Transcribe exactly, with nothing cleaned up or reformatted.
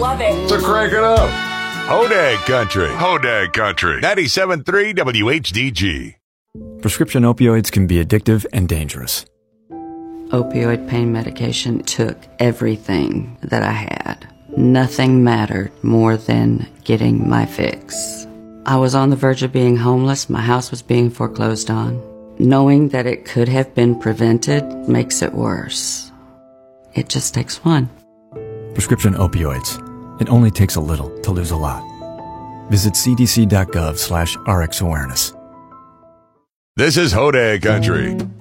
love it. So crank it up. Hodag Country. Hodag Country. ninety-seven point three W H D G. Prescription opioids can be addictive and dangerous. Opioid pain medication took everything that I had. Nothing mattered more than getting my fix. I was on the verge of being homeless. My house was being foreclosed on. Knowing that it could have been prevented makes it worse. It just takes one. Prescription opioids. It only takes a little to lose a lot. Visit cdc.gov slash RX awareness. This is Hodag Country.